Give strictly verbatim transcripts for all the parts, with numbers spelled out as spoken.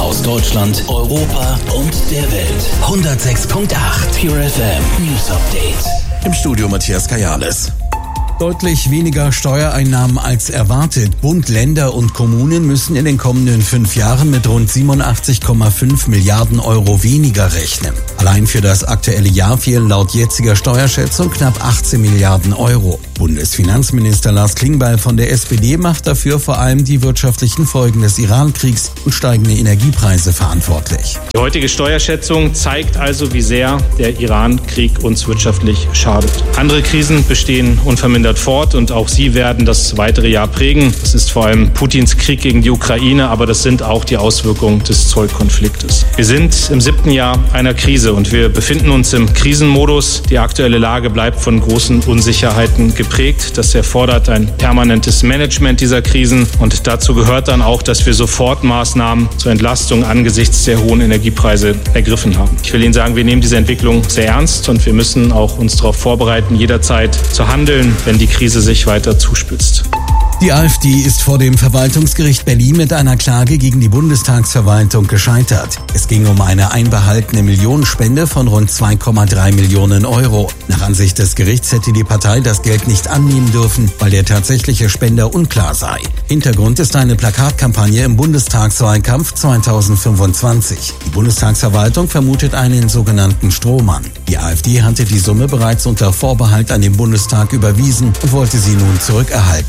aus Deutschland, Europa und der Welt. hundertsechs Komma acht Pure F M News Update. Im Studio Matthias Kajales. Deutlich weniger Steuereinnahmen als erwartet. Bund, Länder und Kommunen müssen in den kommenden fünf Jahren mit rund siebenundachtzig Komma fünf Milliarden Euro weniger rechnen. Allein für das aktuelle Jahr fehlen laut jetziger Steuerschätzung knapp achtzehn Milliarden Euro. Bundesfinanzminister Lars Klingbeil von der S P D macht dafür vor allem die wirtschaftlichen Folgen des Iran-Kriegs und steigende Energiepreise verantwortlich. Die heutige Steuerschätzung zeigt also, wie sehr der Iran-Krieg uns wirtschaftlich schadet. Andere Krisen bestehen unvermindert fort und auch sie werden das weitere Jahr prägen. Das ist vor allem Putins Krieg gegen die Ukraine, aber das sind auch die Auswirkungen des Zollkonfliktes. Wir sind im siebten Jahr einer Krise und wir befinden uns im Krisenmodus. Die aktuelle Lage bleibt von großen Unsicherheiten geprägt. Das erfordert ein permanentes Management dieser Krisen und dazu gehört dann auch, dass wir Sofortmaßnahmen zur Entlastung angesichts der hohen Energiepreise ergriffen haben. Ich will Ihnen sagen, wir nehmen diese Entwicklung sehr ernst und wir müssen auch uns darauf vorbereiten, jederzeit zu handeln, wenn die Krise sich weiter zuspitzt. Die AfD ist vor dem Verwaltungsgericht Berlin mit einer Klage gegen die Bundestagsverwaltung gescheitert. Es ging um eine einbehaltene Millionenspende von rund zwei Komma drei Millionen Euro. Nach Ansicht des Gerichts hätte die Partei das Geld nicht annehmen dürfen, weil der tatsächliche Spender unklar sei. Hintergrund ist eine Plakatkampagne im Bundestagswahlkampf zweitausendfünfundzwanzig. Die Bundestagsverwaltung vermutet einen sogenannten Strohmann. Die AfD hatte die Summe bereits unter Vorbehalt an den Bundestag überwiesen und wollte sie nun zurückerhalten.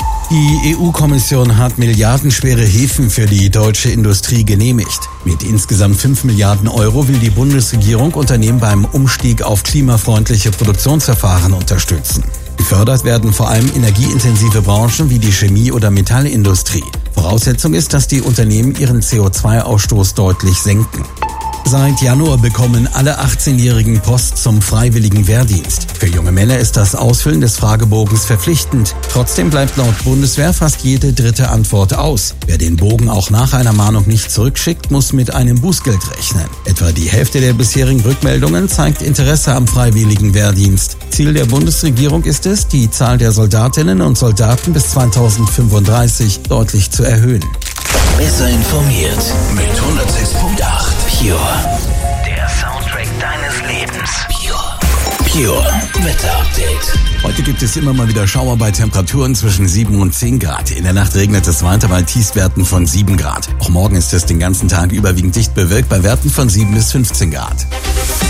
Die E U-Kommission hat milliardenschwere Hilfen für die deutsche Industrie genehmigt. Mit insgesamt fünf Milliarden Euro will die Bundesregierung Unternehmen beim Umstieg auf klimafreundliche Produktionsverfahren unterstützen. Gefördert werden vor allem energieintensive Branchen wie die Chemie- oder Metallindustrie. Voraussetzung ist, dass die Unternehmen ihren C O zwei Ausstoß deutlich senken. Seit Januar bekommen alle achtzehnjährigen Post zum freiwilligen Wehrdienst. Für junge Männer ist das Ausfüllen des Fragebogens verpflichtend. Trotzdem bleibt laut Bundeswehr fast jede dritte Antwort aus. Wer den Bogen auch nach einer Mahnung nicht zurückschickt, muss mit einem Bußgeld rechnen. Etwa die Hälfte der bisherigen Rückmeldungen zeigt Interesse am freiwilligen Wehrdienst. Ziel der Bundesregierung ist es, die Zahl der Soldatinnen und Soldaten bis zweitausendfünfunddreißig deutlich zu erhöhen. Besser informiert mit hundertsechs Komma acht Pure. Der Soundtrack deines Lebens. Pure. Pure Wetter Update. Heute gibt es immer mal wieder Schauer bei Temperaturen zwischen sieben und zehn Grad. In der Nacht regnet es weiter bei Tiefstwerten von sieben Grad. Auch morgen ist es den ganzen Tag überwiegend dicht bewölkt bei Werten von sieben bis fünfzehn Grad.